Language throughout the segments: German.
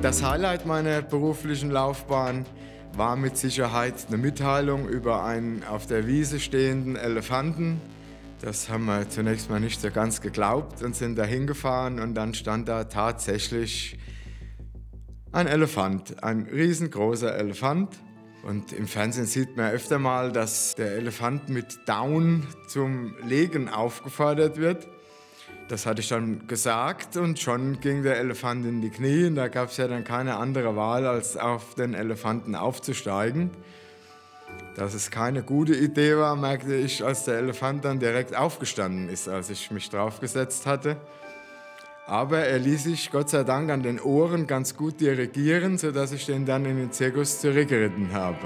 Das Highlight meiner beruflichen Laufbahn war mit Sicherheit eine Mitteilung über einen auf der Wiese stehenden Elefanten. Das haben wir zunächst mal nicht so ganz geglaubt und sind da hingefahren und dann stand da tatsächlich ein Elefant, ein riesengroßer Elefant. Und im Fernsehen sieht man öfter mal, dass der Elefant mit Down zum Legen aufgefordert wird. Das hatte ich dann gesagt und schon ging der Elefant in die Knie. Und da gab es ja dann keine andere Wahl, als auf den Elefanten aufzusteigen. Dass es keine gute Idee war, merkte ich, als der Elefant dann direkt aufgestanden ist, als ich mich draufgesetzt hatte. Aber er ließ sich Gott sei Dank an den Ohren ganz gut dirigieren, sodass ich den dann in den Zirkus zurückgeritten habe.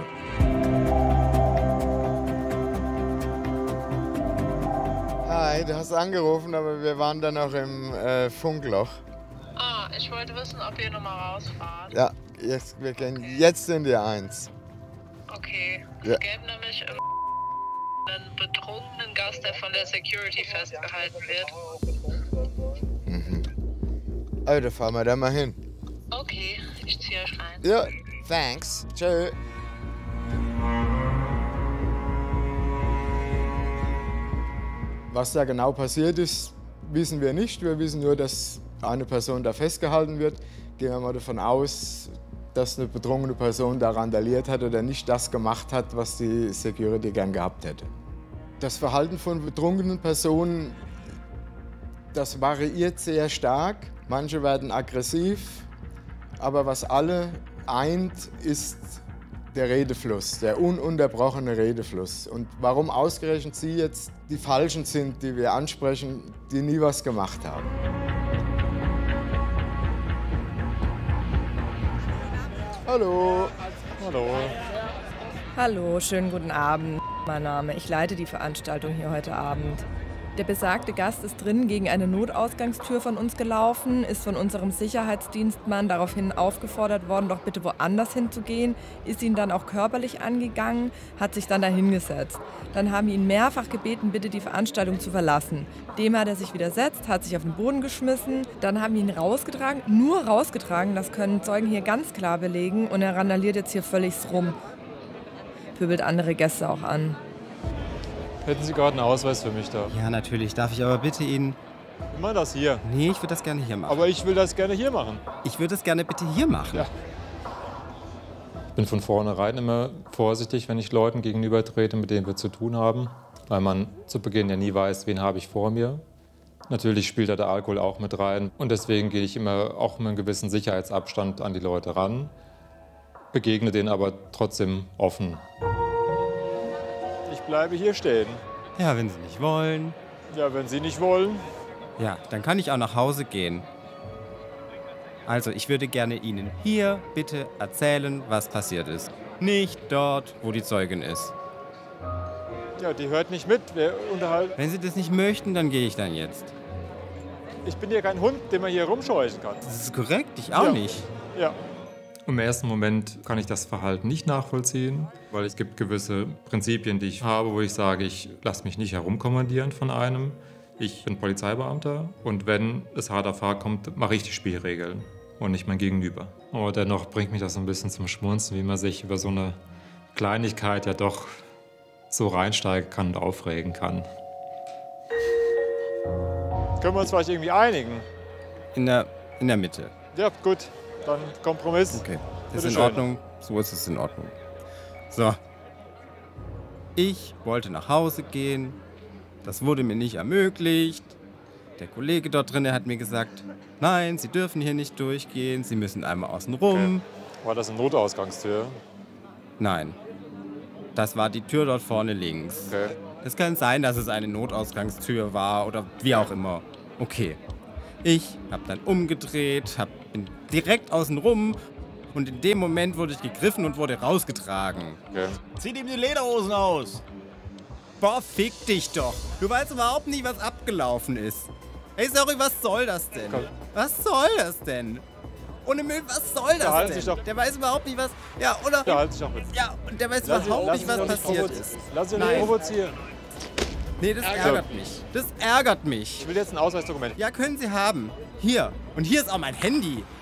Hi, du hast angerufen, aber wir waren dann noch im Funkloch. Ah, ich wollte wissen, ob ihr nochmal rausfahrt. Ja, wir gehen jetzt in die 1. Okay, Ja. es gäbe nämlich einen betrunkenen Gast, der von der Security festgehalten wird. Also, da fahren wir da mal hin. Okay, ich ziehe euch rein. Ja, thanks. Tschö. Was da genau passiert ist, wissen wir nicht. Wir wissen nur, dass eine Person da festgehalten wird. Gehen wir mal davon aus, dass eine betrunkene Person da randaliert hat oder nicht das gemacht hat, was die Security gern gehabt hätte. Das Verhalten von betrunkenen Personen, das variiert sehr stark. Manche werden aggressiv, aber was alle eint, ist der Redefluss, der ununterbrochene Redefluss. Und warum ausgerechnet Sie jetzt die Falschen sind, die wir ansprechen, die nie was gemacht haben. Hallo. Hallo. Hallo, schönen guten Abend. Mein Name. Ich leite die Veranstaltung hier heute Abend. Der besagte Gast ist drin gegen eine Notausgangstür von uns gelaufen, ist von unserem Sicherheitsdienstmann daraufhin aufgefordert worden, doch bitte woanders hinzugehen, ist ihn dann auch körperlich angegangen, hat sich dann da hingesetzt. Dann haben wir ihn mehrfach gebeten, bitte die Veranstaltung zu verlassen. Dem hat er sich widersetzt, hat sich auf den Boden geschmissen, dann haben wir ihn rausgetragen, nur rausgetragen, das können Zeugen hier ganz klar belegen, und er randaliert jetzt hier völlig rum, pöbelt andere Gäste auch an. Hätten Sie gerade einen Ausweis für mich da? Ja, natürlich. Darf ich aber bitte Ihnen... Ich meine das hier. Nee, ich würde das gerne hier machen. Aber ich will das gerne hier machen. Ich würde es gerne bitte hier machen. Ja. Ich bin von vornherein immer vorsichtig, wenn ich Leuten gegenüber trete, mit denen wir zu tun haben. Weil man zu Beginn ja nie weiß, wen habe ich vor mir. Natürlich spielt da der Alkohol auch mit rein. Und deswegen gehe ich immer auch mit einem gewissen Sicherheitsabstand an die Leute ran. Begegne denen aber trotzdem offen. Ich bleibe hier stehen. Ja, wenn Sie nicht wollen. Ja, wenn Sie nicht wollen. Ja, dann kann ich auch nach Hause gehen. Also, ich würde gerne Ihnen hier bitte erzählen, was passiert ist. Nicht dort, wo die Zeugin ist. Ja, die hört nicht mit. Wir unterhalten. Wenn Sie das nicht möchten, dann gehe ich dann jetzt. Ich bin hier kein Hund, den man hier rumscheuchen kann. Das ist korrekt, ich auch Ja. nicht. Ja. Im ersten Moment kann ich das Verhalten nicht nachvollziehen, weil es gibt gewisse Prinzipien, die ich habe, wo ich sage, ich lasse mich nicht herumkommandieren von einem. Ich bin Polizeibeamter und wenn es hart auf hart kommt, mache ich die Spielregeln und nicht mein Gegenüber. Aber dennoch bringt mich das so ein bisschen zum Schmunzen, wie man sich über so eine Kleinigkeit ja doch so reinsteigen kann und aufregen kann. Können wir uns vielleicht irgendwie einigen? In der Mitte. Ja, gut. Dann Kompromiss. Okay, das Bitte ist in schön. Ordnung. So ist es in Ordnung. So. Ich wollte nach Hause gehen. Das wurde mir nicht ermöglicht. Der Kollege dort drin hat mir gesagt, nein, Sie dürfen hier nicht durchgehen. Sie müssen einmal außen rum. Okay. War das eine Notausgangstür? Nein. Das war die Tür dort vorne links. Okay. Es kann sein, dass es eine Notausgangstür war oder wie auch immer. Okay. Ich habe dann umgedreht, bin direkt außen rum und in dem Moment wurde ich gegriffen und wurde rausgetragen. Okay. Zieht ihm die Lederhosen aus! Boah, fick dich doch! Du weißt überhaupt nicht, was abgelaufen ist. Hey, sorry, was soll das denn? Komm. Was soll das denn? Ohne Müll, was soll das Verhalten denn? sich doch. Der weiß überhaupt nicht, was... Ja, oder... Ja, halt sich auch mit. Ja, und der weiß Lass überhaupt nicht, Sie was doch nicht passiert provozieren. ist. Lass Sie doch nicht Nein. provozieren. Nee, das ärgert mich. Das ärgert mich. Ich will jetzt ein Ausweisdokument. Ja, können Sie haben. Hier. Und hier ist auch mein Handy.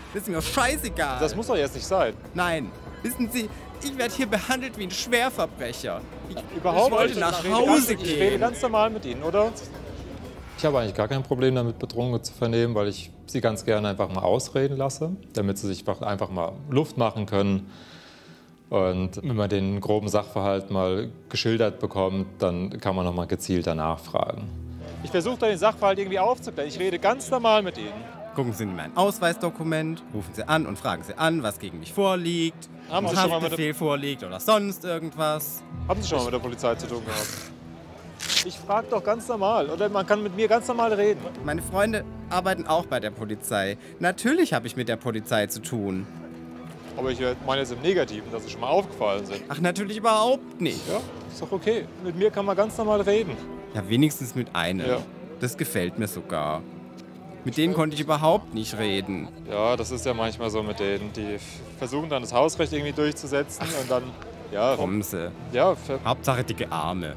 Das ist mir doch scheißegal. Das muss doch jetzt nicht sein. Nein, wissen Sie, ich werde hier behandelt wie ein Schwerverbrecher. Ich Überhaupt wollte nicht. nach Ich rede Hause Ich rede gehen. ganz normal mit Ihnen, oder? Ich habe eigentlich gar kein Problem damit, Bedrohungen zu vernehmen, weil ich sie ganz gerne einfach mal ausreden lasse, damit sie sich einfach mal Luft machen können. Und wenn man den groben Sachverhalt mal geschildert bekommt, dann kann man noch mal gezielter nachfragen. Ich versuche da den Sachverhalt irgendwie aufzuklären. Ich rede ganz normal mit Ihnen. Gucken Sie in mein Ausweisdokument, rufen Sie an und fragen Sie an, was gegen mich vorliegt, Haben ob Sie schon mal mit Haftbefehl vorliegt oder sonst irgendwas. Haben Sie schon mal mit der Polizei zu tun gehabt? Ich frage doch ganz normal. Oder man kann mit mir ganz normal reden. Meine Freunde arbeiten auch bei der Polizei. Natürlich habe ich mit der Polizei zu tun. Aber ich meine jetzt im Negativen, dass Sie schon mal aufgefallen sind. Ach, natürlich überhaupt nicht. Ja, ist doch okay. Mit mir kann man ganz normal reden. Ja, wenigstens mit einem. Ja. Das gefällt mir sogar. Mit denen konnte ich überhaupt nicht reden. Ja, das ist ja manchmal so mit denen. Die versuchen dann das Hausrecht irgendwie durchzusetzen und dann, ja, Kommen Sie. ja, Hauptsache dicke Arme.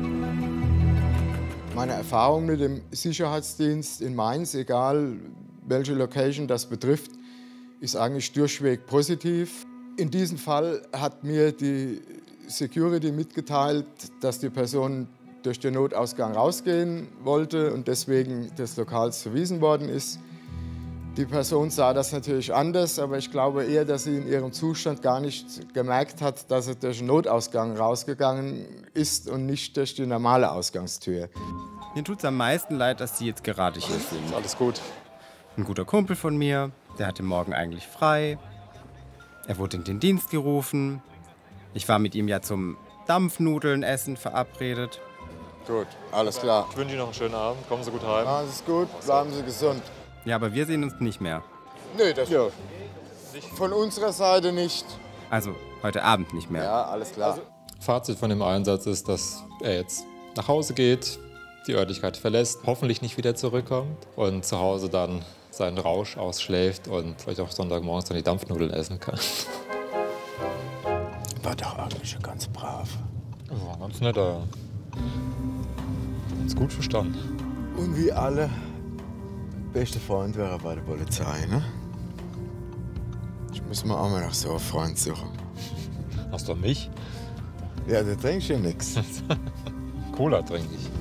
Meine Erfahrung mit dem Sicherheitsdienst in Mainz, egal welche Location das betrifft, ist eigentlich durchweg positiv. In diesem Fall hat mir die Security mitgeteilt, dass die Person durch den Notausgang rausgehen wollte und deswegen des Lokals verwiesen worden ist. Die Person sah das natürlich anders, aber ich glaube eher, dass sie in ihrem Zustand gar nicht gemerkt hat, dass sie durch den Notausgang rausgegangen ist und nicht durch die normale Ausgangstür. Mir tut es am meisten leid, dass Sie jetzt gerade hier sind. alles gut. Ein guter Kumpel von mir, der hatte morgen eigentlich frei. Er wurde in den Dienst gerufen. Ich war mit ihm ja zum Dampfnudeln-Essen verabredet. Gut, alles klar. Ich wünsche Ihnen noch einen schönen Abend. Kommen Sie gut heim. Alles gut, bleiben Sie gesund. Ja, aber wir sehen uns nicht mehr. Nee, das von unserer Seite nicht. Also heute Abend nicht mehr. Ja, alles klar. Fazit von dem Einsatz ist, dass er jetzt nach Hause geht, die Örtlichkeit verlässt, hoffentlich nicht wieder zurückkommt und zu Hause dann seinen Rausch ausschläft und vielleicht auch Sonntagmorgens dann die Dampfnudeln essen kann. War doch eigentlich ganz brav. Ja, ganz netter. Ganz gut verstanden. Und wie alle, beste Freund wäre bei der Polizei, ne? Ich muss mir auch mal noch so einen Freund suchen. Hast du mich? Ja, du trinkst ja nichts. Cola trinke ich.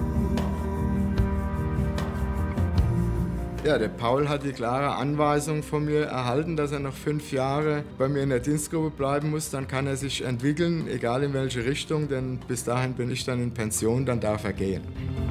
Ja, der Paul hat die klare Anweisung von mir erhalten, dass er noch 5 Jahre bei mir in der Dienstgruppe bleiben muss. Dann kann er sich entwickeln, egal in welche Richtung, denn bis dahin bin ich dann in Pension, dann darf er gehen.